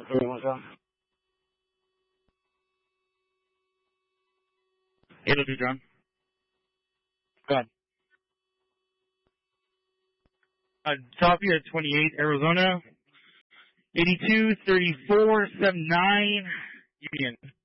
what's up? It'll do, John. Go ahead. Tapia, 28, Arizona. 82-34-79, Union.